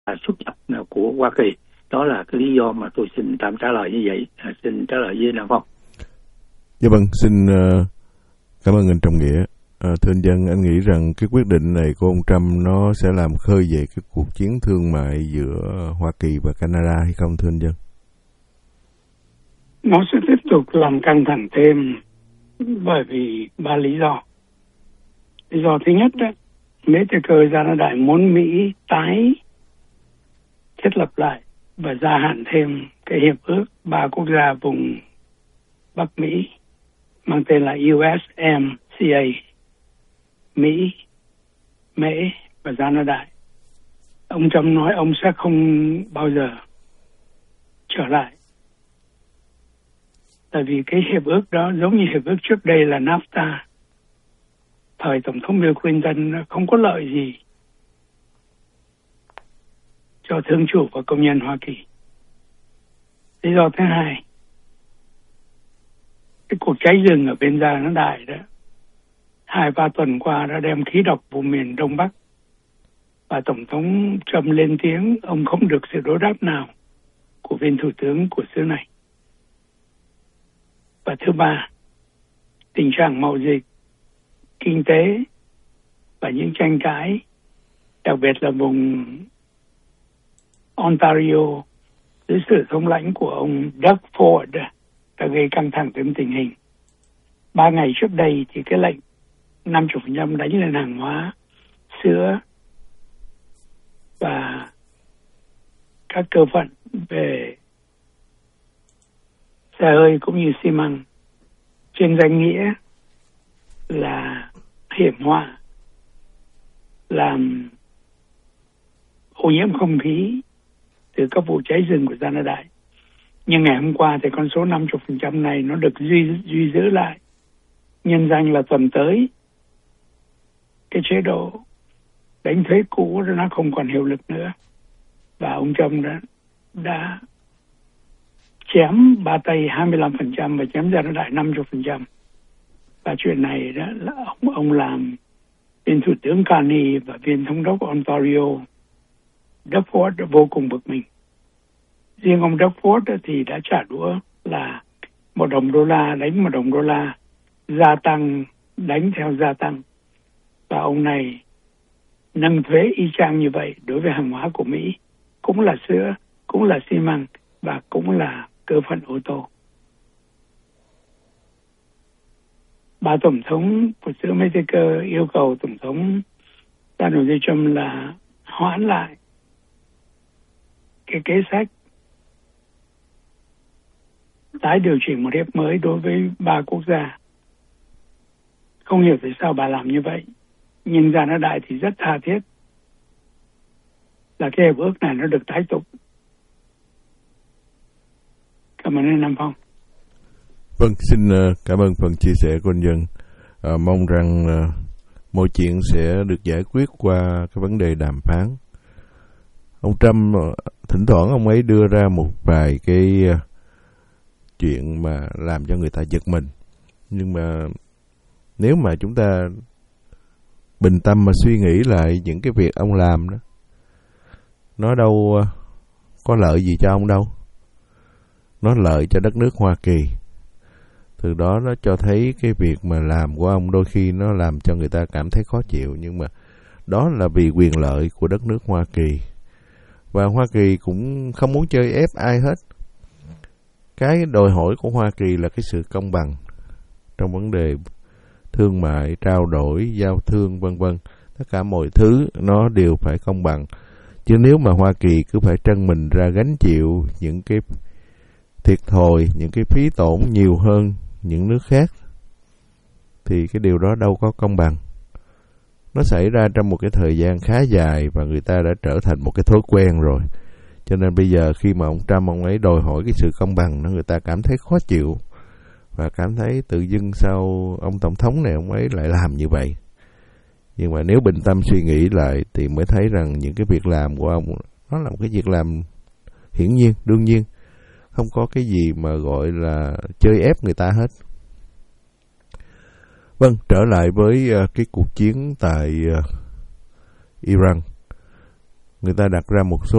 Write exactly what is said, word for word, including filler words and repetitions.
xuất nhập của Hoa Kỳ. Đó là cái lý do mà tôi xin tạm trả lời như vậy. À, xin trả lời với Nam Phong. Dạ vâng, xin uh, cảm ơn anh Trọng Nghĩa. À, thưa anh Dân, anh nghĩ rằng cái quyết định này của ông Trump nó sẽ làm khơi dậy cái cuộc chiến thương mại giữa Hoa Kỳ và Canada hay không, thưa anh Dân? Nó sẽ tiếp tục làm căng thẳng thêm bởi vì ba lý do. Lý do thứ nhất, Mexico ra nó đại muốn Mỹ tái thiết lập lại và gia hạn thêm cái hiệp ước ba quốc gia vùng Bắc Mỹ mang tên là U S M C A, Mỹ, Mễ và Gia Na Đại. Ông Trump nói ông sẽ không bao giờ trở lại. Tại vì cái hiệp ước đó giống như hiệp ước trước đây là NAFTA. Thời Tổng thống Bill Clinton không có lợi gì cho thương chủ và công nhân Hoa Kỳ. Lý do thứ hai, cái cuộc cháy rừng ở bên Gia Na Đại đó, hai ba tuần qua đã đem khí độc vùng miền Đông Bắc. Và Tổng thống Trump lên tiếng ông không được sự đối đáp nào của viên thủ tướng của xứ này. Và thứ ba, tình trạng mậu dịch, kinh tế và những tranh cãi, đặc biệt là vùng Ontario dưới sự thống lãnh của ông Doug Ford đã gây căng thẳng thêm tình hình. Ba ngày trước đây thì cái lệnh năm mươi phần trăm đánh lên hàng hóa, sữa và các cơ phận về xe hơi cũng như xi măng trên danh nghĩa là hiểm họa làm ô nhiễm không khí từ các vụ cháy rừng của Gia Na Đại. Nhưng ngày hôm qua thì con số năm mươi phần trăm này nó được duy, duy giữ lại, nhân danh là tuần tới cái chế độ đánh thuế cũ nó không còn hiệu lực nữa. Và ông Trump đã, đã chém ba tay hai mươi lăm phần trăm và chém Gia Na Đại năm mươi phần trăm. Và chuyện này đó là ông, ông làm viên thủ tướng Carney và viên thống đốc Ontario Doug Ford đã vô cùng bực mình. Riêng ông Doug Ford thì đã trả đũa là một đồng đô la đánh một đồng đô la, gia tăng đánh theo gia tăng. Và ông này nâng thuế y chang như vậy đối với hàng hóa của Mỹ, cũng là sữa, cũng là xi măng và cũng là cơ phận ô tô. Bà Tổng thống của xứ Mexico yêu cầu Tổng thống Donald J. Trump là hoãn lại cái kế sách tái điều chỉnh một hiệp mới đối với ba quốc gia. Không hiểu tại sao bà làm như vậy, nhưng Gia Na Đại thì rất tha thiết là cái hiệp ước này nó được tái tục. Cảm ơn anh Nam Phong. Vâng, xin cảm ơn phần chia sẻ của anh Dân. À, mong rằng uh, mọi chuyện sẽ được giải quyết qua cái vấn đề đàm phán. Ông Trump uh, thỉnh thoảng ông ấy đưa ra một vài cái uh, chuyện mà làm cho người ta giật mình. Nhưng mà nếu mà chúng ta bình tâm mà suy nghĩ lại những cái việc ông làm đó, nó đâu uh, có lợi gì cho ông đâu. Nó lợi cho đất nước Hoa Kỳ. Từ đó nó cho thấy cái việc mà làm của ông đôi khi nó làm cho người ta cảm thấy khó chịu. Nhưng mà đó là vì quyền lợi của đất nước Hoa Kỳ. Và Hoa Kỳ cũng không muốn chơi ép ai hết. Cái đòi hỏi của Hoa Kỳ là cái sự công bằng trong vấn đề thương mại, trao đổi, giao thương vân vân. Tất cả mọi thứ nó đều phải công bằng. Chứ nếu mà Hoa Kỳ cứ phải trân mình ra gánh chịu những cái thiệt thòi, những cái phí tổn nhiều hơn những nước khác, thì cái điều đó đâu có công bằng. Nó xảy ra trong một cái thời gian khá dài và người ta đã trở thành một cái thói quen rồi. Cho nên bây giờ khi mà ông Trump ông ấy đòi hỏi cái sự công bằng, nó người ta cảm thấy khó chịu và cảm thấy tự dưng sao ông tổng thống này ông ấy lại làm như vậy. Nhưng mà nếu bình tâm suy nghĩ lại thì mới thấy rằng những cái việc làm của ông nó là một cái việc làm hiển nhiên, đương nhiên. Không có cái gì mà gọi là chơi ép người ta hết. Vâng, trở lại với uh, cái cuộc chiến tại uh, Iran. người ta đặt ra một số